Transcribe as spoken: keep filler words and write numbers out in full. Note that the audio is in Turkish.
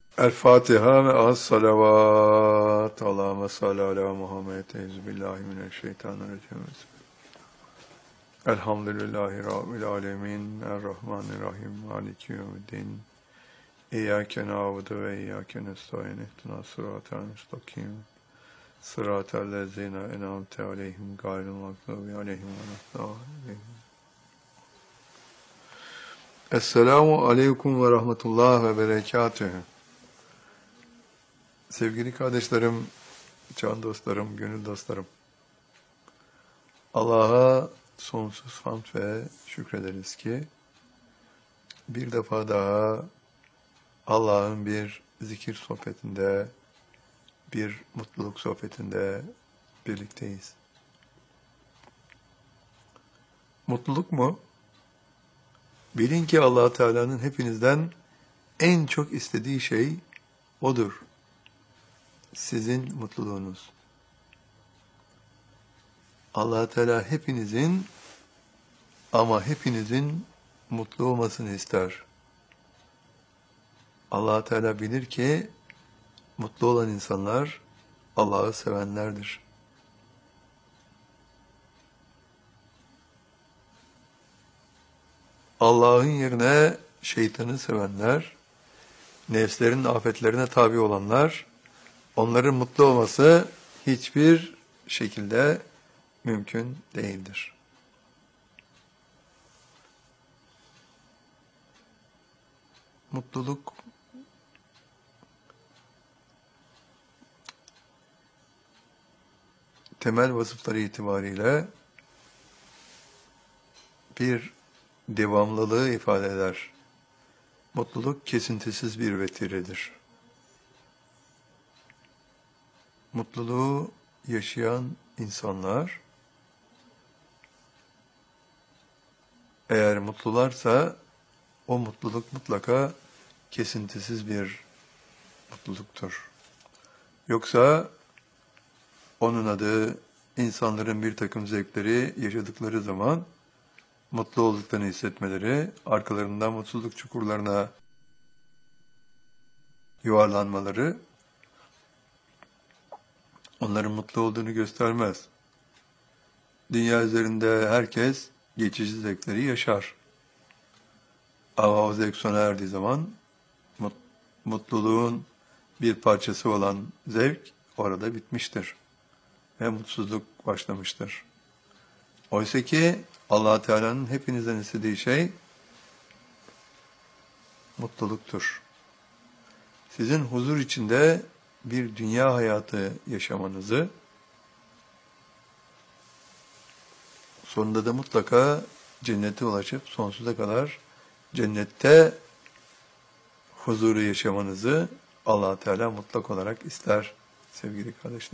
El Fatiha ve az salavat. Allahümme salli ala Muhammed. Euzubillahimineşşeytanirracim. Elhamdülillahi Rabbil alemin. Errahmanirrahim. Maliki yevmiddin. İyyâke na'budu ve iyyâke nestaîn. İhdina sıratal müstakim. Sıratal lezîne en'amte aleyhim gayril mağdûbi aleyhim veleddâllîn. Esselamu aleyküm ve rahmetullah ve berekatühü. Sevgili kardeşlerim, can dostlarım, gönül dostlarım. Allah'a sonsuz hamd ve şükrederiz ki bir defa daha Allah'ın bir zikir sohbetinde, bir mutluluk sohbetinde birlikteyiz. Mutluluk mu? Bilin ki Allah Teala'nın hepinizden en çok istediği şey odur. Sizin mutluluğunuz. Allah Teala hepinizin ama hepinizin mutlu olmasını ister. Allah Teala bilir ki mutlu olan insanlar Allah'ı sevenlerdir. Allah'ın yerine şeytanı sevenler, nefslerin afetlerine tabi olanlar, onların mutlu olması hiçbir şekilde mümkün değildir. Mutluluk temel vasıfları itibariyle bir devamlılığı ifade eder. Mutluluk kesintisiz bir vetiredir. Mutluluğu yaşayan insanlar, eğer mutlularsa o mutluluk mutlaka kesintisiz bir mutluluktur. Yoksa onun adı insanların bir takım zevkleri yaşadıkları zaman mutlu olduklarını hissetmeleri, arkalarından mutsuzluk çukurlarına yuvarlanmaları onların mutlu olduğunu göstermez. Dünya üzerinde herkes geçici zevkleri yaşar. Ama o zevk sona erdiği zaman mutluluğun bir parçası olan zevk orada bitmiştir. Ve mutsuzluk başlamıştır. Oysa ki Allah Teala'nın hepinizden istediği şey mutluluktur. Sizin huzur içinde bir dünya hayatı yaşamanızı, sonunda da mutlaka cennete ulaşıp sonsuza kadar cennette huzuru yaşamanızı Allah Teala mutlak olarak ister sevgili kardeşler.